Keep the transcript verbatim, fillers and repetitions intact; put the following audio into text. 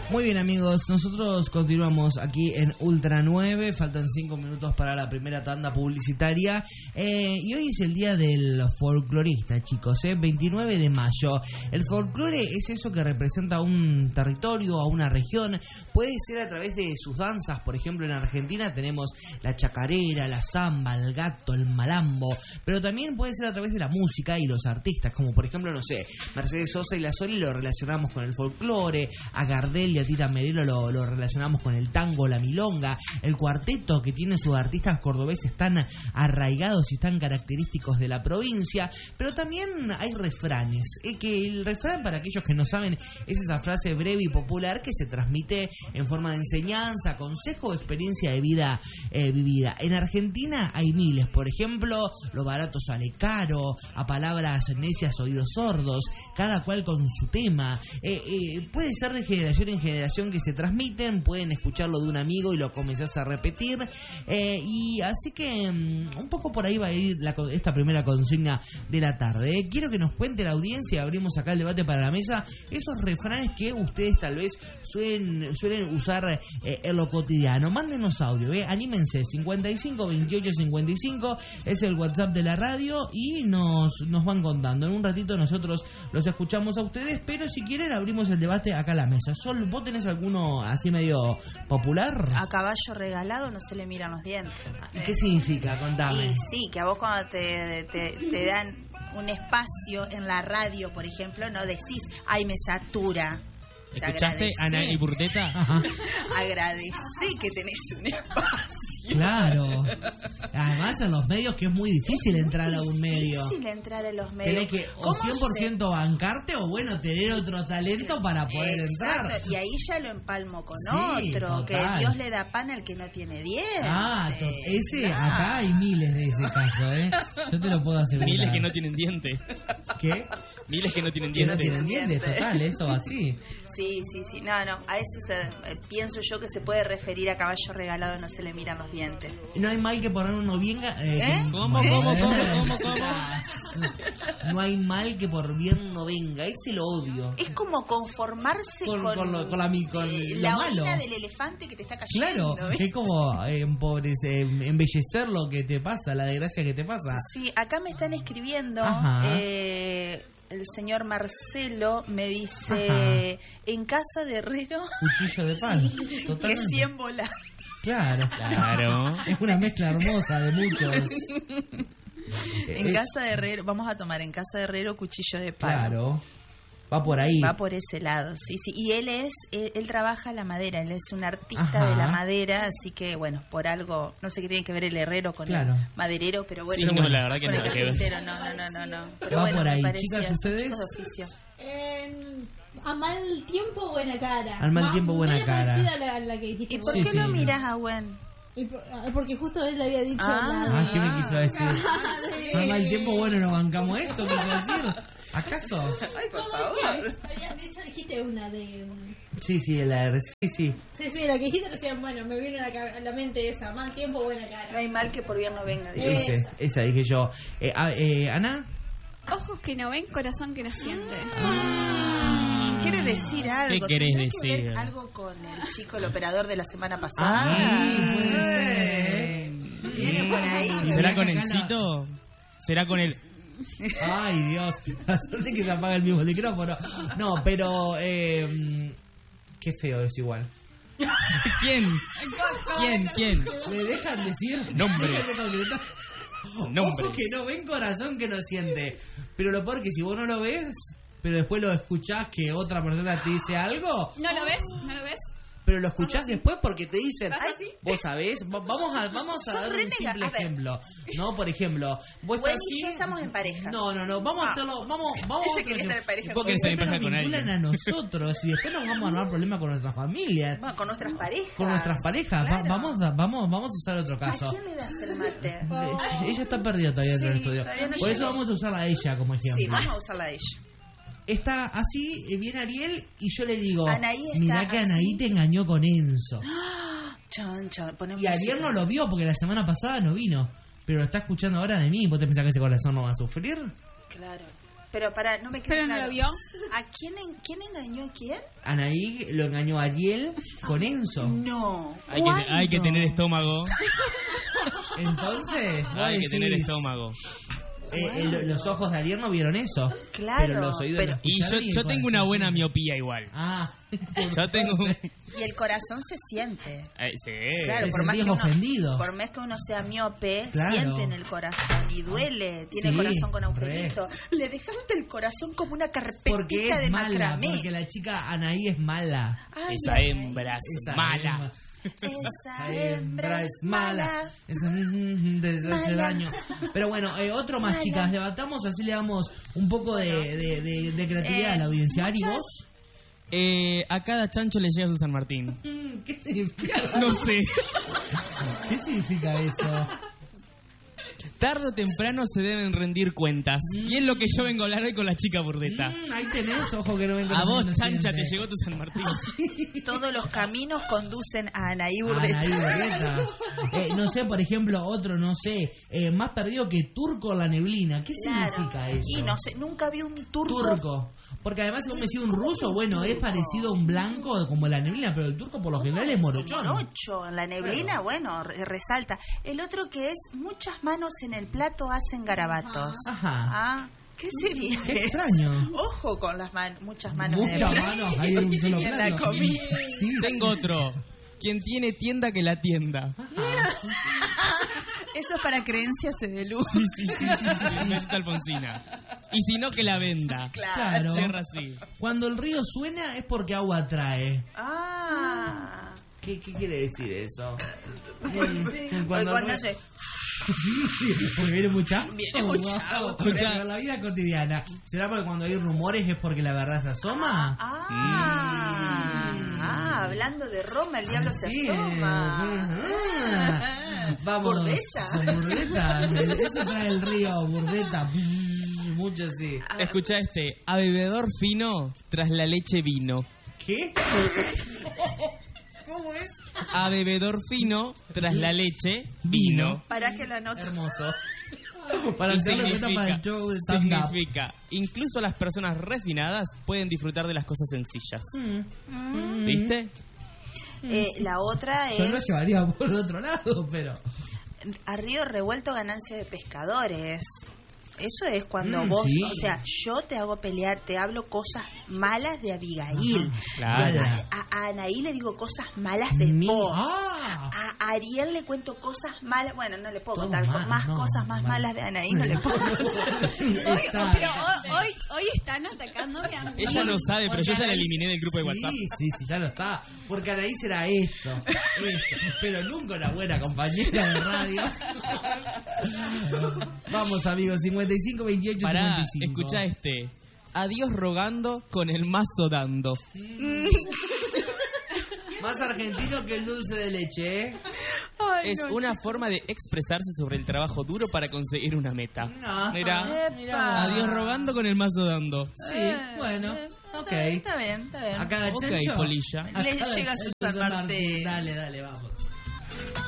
Muy bien, amigos, nosotros continuamos aquí en Ultra nueve, faltan cinco minutos para la primera tanda publicitaria, eh, y hoy es el día del folclorista, chicos, eh, veintinueve de mayo. El folclore es eso que representa a un territorio, a una región, puede ser a través de sus danzas. Por ejemplo, en Argentina tenemos la chacarera, la samba, el gato, el malambo, pero también puede ser a través de la música y los artistas, como por ejemplo, no sé, Mercedes Sosa y La Soli lo relacionamos con el folclore, a Gardel y a Tita Merelo lo, lo relacionamos con el tango, la milonga, el cuarteto que tiene sus artistas cordobeses tan arraigados y tan característicos de la provincia, pero también hay refranes, eh, que el refrán, para aquellos que no saben, es esa frase breve y popular que se transmite en forma de enseñanza, consejo o experiencia de vida eh, vivida. En Argentina hay miles, por ejemplo, lo barato sale caro, a palabras necias oídos sordos, cada cual con su tema, eh, eh, puede ser de generación en generación que se transmiten, pueden escucharlo de un amigo y lo comenzás a repetir, eh, y así que um, un poco por ahí va a ir la, esta primera consigna de la tarde. Eh. Quiero que nos cuente la audiencia, abrimos acá el debate para la mesa, esos refranes que ustedes tal vez suelen, suelen usar eh, en lo cotidiano. Mándenos audio, eh. anímense, cincuenta y cinco veintiocho cincuenta y cinco es el WhatsApp de la radio y nos, nos van contando. En un ratito nosotros los escuchamos a ustedes, pero si quieren abrimos el debate acá a la mesa. Sol, ¿vos tenés alguno así medio popular? A caballo regalado no se le miran los dientes. ¿Qué significa? Contame. Y sí, que a vos cuando te, te, te dan un espacio en la radio, por ejemplo, no decís, ay, me satura. ¿Escuchaste, Ana y Burdeta? Agradecí que tenés un espacio. Claro. Además en los medios, que es muy difícil entrar a un medio. Es difícil entrar a los medios. Tenés que o cien por ciento se... bancarte o bueno, tener otro talento para poder Exacto. entrar. Y ahí ya lo empalmo con sí, otro. total. Que Dios le da pan al que no tiene dientes. Ah, to- ese, no. Acá hay miles de ese caso, ¿eh? Yo te lo puedo asegurar. Miles que no tienen dientes. ¿Qué? Miles que no tienen Que dientes. no tienen dientes, total, eso así. Sí, sí, sí. No, no, a eso se, eh, pienso yo que se puede referir a caballo regalado, no se le miran los dientes. No hay mal que por bien no venga. Eh, ¿Eh? ¿Cómo, ¿Eh? cómo, cómo, cómo, cómo? No hay mal que por bien no venga, ese lo odio. Es como conformarse Con, con, con, lo, con, la, con eh, lo la malo. orina del elefante que te está cayendo. Claro, ¿ves? es como eh, empobrecer, embellecer lo que te pasa, la desgracia que te pasa. Sí, acá me están escribiendo. Eh, el señor Marcelo me dice, ajá, en casa de herrero, cuchillo de pan. Totalmente. Que cien bolas. Claro, claro. Es una mezcla hermosa de muchos. En eh, casa de herrero, vamos a tomar en casa de herrero cuchillo de pan. Claro. Va por ahí. Va por ese lado, sí, sí. Y él es, él, él trabaja la madera, él es un artista, ajá, de la madera, así que, bueno, por algo, no sé qué tiene que ver el herrero con, claro, el maderero, pero bueno. Sí, no, la verdad que con nada el que carpintero, no, no, no, no, no. Pero va bueno, por ahí. Chicas, ¿ustedes? Eh, a mal tiempo, buena cara. Al mal Ma, tiempo, buena cara. A la, a la que dijiste. ¿Y por sí, qué sí, lo no. miras a Gwen? Y por, porque justo él le había dicho ah, la... Ah, ¿qué me quiso decir? Sí. Al mal tiempo, bueno, nos bancamos esto, quiso decir. ¿Acaso? Ay, por favor. Habías dicho, dijiste una de... Sí, sí, la de... Sí, sí. Sí, sí, la que dijiste recién, bueno, me vino a la, a la mente esa, mal tiempo, buena cara. No hay mal que por bien no venga. Digo. Ese, esa dije yo. Eh, ah, eh, ¿Ana? Ojos que no ven, corazón que no siente. Ah, quiere decir algo. ¿Qué querés que decir? ver algo con el chico, el operador de la semana pasada. Ah, puede ser. Viene por ahí. ¿Será con el cito? ¿Será con el...? Ay, Dios. La suerte que se apaga el mismo micrófono. No, pero... Eh, qué feo es igual. ¿Quién? ¿Quién? ¿Quién? ¿Me dejan decir? Nombres. Nombres. Ojos que no ven, corazón que no siente. Pero lo peor que si vos no lo ves, pero después lo escuchás que otra persona te dice algo. ¿No lo ves? ¿No lo ves? Pero lo escuchás después porque te dicen, ¿Ah, sí? vos sabés, Va- vamos a vamos a dar un simple ejemplo. No, por ejemplo, vos Gwen estás y yo así. estamos en pareja. No, no, no, vamos a Ah. hacerlo, vamos, vamos a Ella otro quería estar en ejemplo. pareja ¿Por qué con se Después pareja nos con vinculan alguien? a nosotros y después nos vamos a armar problemas con nuestras familias, Bueno, con nuestras parejas. con nuestras parejas. Va- Claro. vamos, a, vamos, vamos a usar otro ¿A caso. quién le das el mate? Eh, Ella está perdida todavía dentro Sí, del estudio. todavía no Por eso llegó. vamos a usarla a ella como ejemplo. Sí, vamos a usarla a ella. Está así, eh, viene Ariel y yo le digo, Anaí está mirá que así. Anaí te engañó con Enzo. Chon, chon, ponemos Y Ariel no lo vio porque la semana pasada no vino. Pero lo está escuchando ahora de mí. ¿Vos te pensás que ese corazón no va a sufrir? Claro. Pero para, no me queda Pero no claro. lo vio. ¿A quién, en, quién engañó a quién? Anaí lo engañó a Ariel con Enzo. No. Hay que, hay que tener estómago. Entonces, vos Hay que decís, tener estómago. eh, eh, los ojos de Ariel no vieron eso. Claro, Pero los oídos pero- lo Y yo, escucharon y yo el tengo corazón una buena sí. miopía igual. Ah. Yo tengo un... Y el corazón se siente. Eh, sí. Claro, Te por más, que sentís uno, ofendido. por más que uno sea miope, Claro. siente en el corazón y duele. Tiene Sí, el corazón con agujerito. Le dejaste el corazón como una carpetita Porque es de mala, macramé. porque la chica Anaí es mala. Ay, Esa la- hembra es Esa mala. hembra- Esa hembra es mala. Esa mm, de hace Mala. daño. Pero bueno, eh, otro más, Mala. chicas. Debatamos, así le damos un poco de, de, de- de creatividad Eh, a la audiencia. Ari, muchas- ¿vos? Eh, a cada chancho le llega su San Martín. Mm, ¿Qué significa? No sé. ¿Qué significa eso? Tarde o temprano se deben rendir cuentas. Y es lo que yo vengo a hablar hoy con la chica burdeta. Mm, ahí tenés, ojo que no venga A los vos, inocentes. chancha, te llegó tu San Martín. Todos los caminos conducen a Anaí Ah, Burdeta. Anaí Burdeta. Eh, no sé, por ejemplo, otro, no sé, eh, más perdido que turco la neblina. ¿Qué Claro. significa eso? Y no sé, nunca vi un turco. Turco. Porque además, si vos me decís un ruso, bueno, es parecido a un blanco como la neblina, pero el turco por lo general es morochón. Morocho, en la neblina, bueno, re- resalta. El otro que es muchas manos en el plato hacen garabatos. Ajá. Ah, ¿qué sería? Qué extraño. Ojo con las man- muchas manos. en el Muchas plato. manos ahí en un solo Y en plato. la comida. Sí, Tengo otro. Quien tiene tienda que la tienda. Eso es para creencias de luz. Sí, sí, sí, sí, sí. Besito Alfonsina. Y si no, que la venda. Claro. Cierra así. Cuando el río suena es porque agua trae. Ah. ¿Qué, qué quiere decir eso? Porque el cuando río- hace- Sí, porque viene mucha Viene mucha agua. Pero la vida cotidiana. ¿Será porque cuando hay rumores es porque la verdad se asoma? Ah, ah, hablando de Roma, el diablo se Sí, asoma. eh, Vamos, Burdeta. Burdeta. Eso trae el río, Burdeta. Mucho así. Escucha este. A bebedor fino, tras la leche vino. ¿Qué? ¿Cómo es? A bebedor fino, tras la leche, vino. Para que la nota. Hermoso. Para Y hacerlo en cuenta para el show de stand-up. significa, incluso las personas refinadas pueden disfrutar de las cosas sencillas. Mm. ¿Viste? Eh, la otra Yo lo es llevaría por otro lado, pero... a río revuelto ganancia de pescadores. Eso es cuando Mm, vos, sí. o sea, yo te hago pelear, te hablo cosas malas de Abigail. Claro. A, a Anaí le digo cosas malas de Mi- vos. ¡Ah! A Ariel le cuento cosas malas. Bueno, no le puedo Todo contar mal, más no, cosas más mal. malas de Anaí, no le puedo contar. Está- Pero hoy, hoy, hoy están atacando a mi Ella no sabe, pero yo ya la Anaís- eliminé del grupo de WhatsApp. Sí, sí, sí, ya lo está. Porque Anaís era esto, esto, pero nunca una buena compañera de radio. Vamos, amigos, cincuenta y cinco, veintiocho, Pará, cincuenta y cinco. escucha este. Adiós rogando con el mazo dando. Más argentino que el dulce de leche, ¿eh? Ay, Es no, una forma de expresarse sobre el trabajo duro para conseguir una meta. No. Mira, Epa. adiós rogando con el mazo dando. Sí, bueno, ok. Está bien, está bien. A cada Ok, chancho. polilla. a Le cada llega su chancho San Martín. Dale, dale, vamos.